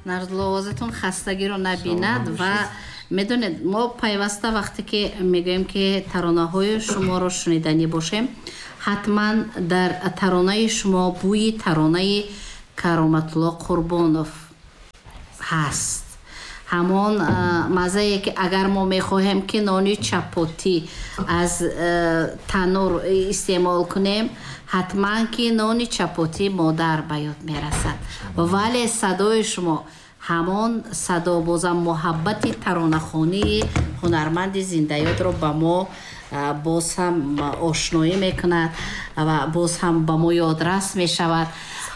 нарзловозатон хастагиро набинад ва медонед мо пайваста вақте ки мегӯем ки таронаҳои шуморо шунидани бошем ҳатман дар таронаи шумо бӯи таронаи Кароматулло Қурбонов ҳаст. ҳамон мазае ки агар мо мехоҳем ки нони чапотӣ аз танур истеъмол кунем ҳатман ки нони чапотӣ модар ба ёд мерасад. вале садои шумо ҳамон садо бозам муҳаббати таронахонии ҳунарманди зиндаёдро ба мо боз ҳам ошноӣ мекунад ва боз ҳам ба мо ёдрас мешавад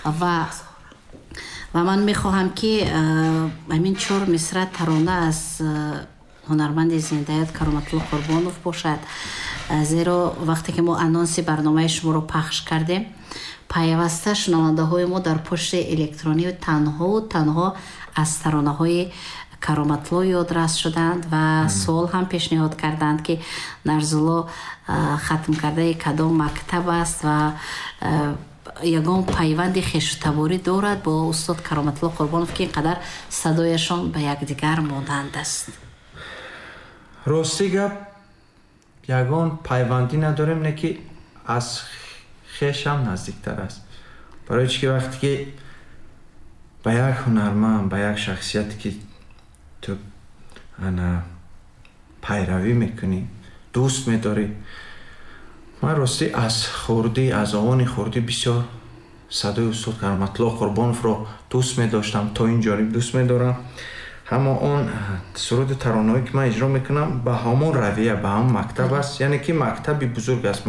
ва ман мехоҳам ки ҳамин 4 мисра тарона аз ҳунарманди зиндаёд Кароматулло Қурбонов бошад. зеро вақте ки мо анонси барномаи шуморо пахш кардем пайваста шунавандаҳои мо дар пошти электронӣ танҳо аз таронаҳои Кароматулло ёдрас шуданд ва суол ҳам пешниҳод карданд ки Нарзулло хатм кардаи кадом мактаб аст ва ягон пайванди хешутаборӣ дорад бо устод Кароматулло Қурбонов ки ин қадар садояшон ба якдигар монанд аст. рости гап ягон пайвандӣ надорем не ки аз хешам наздиктар аст. барои чӣ ки вақте ки ба як ҳунарманд ба як шахсияте ки ту пайравӣ мекунӣ дӯст медорӣ ман ростӣ аз хурдӣ аз овони хурдӣ бисёр садои устод Кароматулло Қурбоновро дӯст медоштам то ин ҷониб дӯст медорам. ҳама он суруди таронаҳое ки ман иҷро мекунам ба ҳамон равия ба ҳамон мактаб аст яъне ки мактаби бузург аст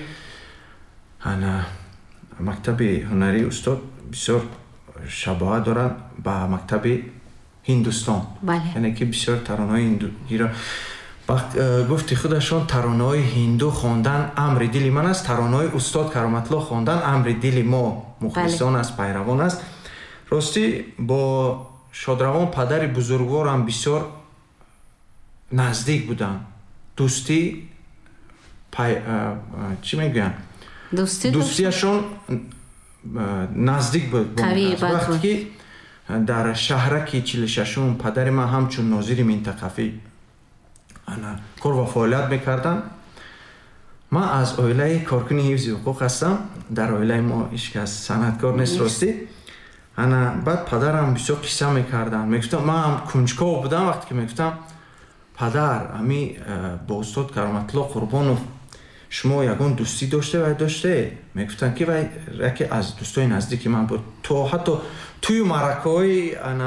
мактаби ҳунарии устод бисёр шабоҳат дорад ба мактаби Ҳиндустон яъне ки бисёр таронаҳои ҳиндуиро гуфти худашон таронаҳои ҳинду хондан амри дили ман аст таронаҳои устод Кароматулло хондан амри дили мо мухлисон аст пайравон аст. ростӣ бо шодравон падари бузургворам бисёр наздик буданд дӯстӣ чӣ мегӯянд дӯстияшон наздик буд вақте ки дар шаҳраки 46 падари ман ҳамчун нозири минтақавӣ кор ва фаъолият мекардам. ман аз оилаи коркуни ҳифзи ҳуқуқ ҳастам. дар оилаи мо ҳечкас санъаткор нест ростӣ. баъд падарам бисёр қисса мекардам мегуфтам ман ҳам кунҷков будам вақте ки мегуфтам падар ами бо устод Кароматулло Қурбонов шумо ягон дӯстӣ доште мегуфтанд ки вай яке аз дӯстои наздики ман буд то ҳатто тӯю маъракаҳои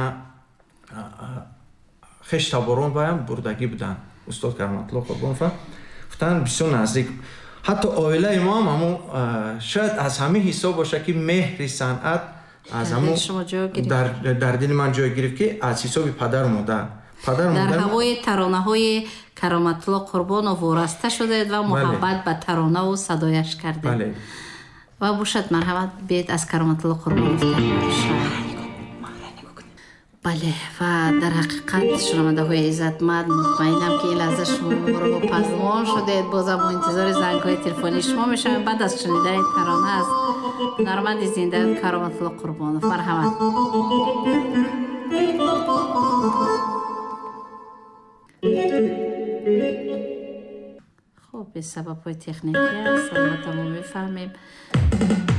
хештаборон ваям бурдагӣ буданд устод Кароматулло Қурбонов гуфтанд бисёр наздик ҳатто оилаи мо ҳам ҳамон шояд аз ҳамин ҳисоб боша ки меҳри санъат аз ҳамон дар дили ман ҷой гирифт ки аз ҳисоби падару модар дар ҳавои таронаҳои Кароматулло Қурбонов вораста шудед ва муҳаббат ба таронаву садояш кардед. ва бошад марҳамат биед аз Кароматулло Қурбонов бале ва дар ҳақиқат шунавандаҳои иззатманд мутмаинам ки ин лаҳза шумо моро пазмон шудед. бозам бо интизори зангҳои телефонии шумо мешавем баъд аз шунидани тарона аз ҳунарманди зиндаёд Кароматулло Қурбонов. марҳамат. خب به سبب های تکنیکی هست البته ما میفهمیم